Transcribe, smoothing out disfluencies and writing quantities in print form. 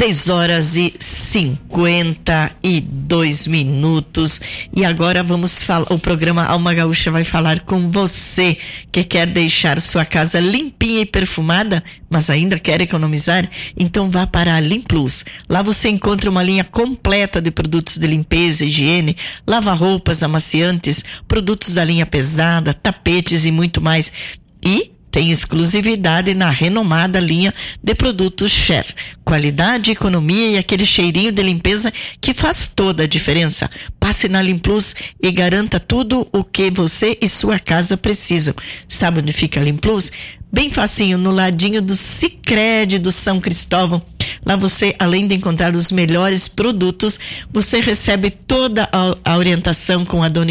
6h52. E agora vamos falar, o programa Alma Gaúcha vai falar com você que quer deixar sua casa limpinha e perfumada, mas ainda quer economizar? Então vá para a Limplus. Lá você encontra uma linha completa de produtos de limpeza, higiene, lava-roupas, amaciantes, produtos da linha pesada, tapetes e muito mais. E tem exclusividade na renomada linha de produtos Cher. Qualidade, economia e aquele cheirinho de limpeza que faz toda a diferença. Passe na Limplus e garanta tudo o que você e sua casa precisam. Sabe onde fica a Limplus? Bem facinho, no ladinho do Sicredi do São Cristóvão. Lá você, além de encontrar os melhores produtos, você recebe toda a orientação com a dona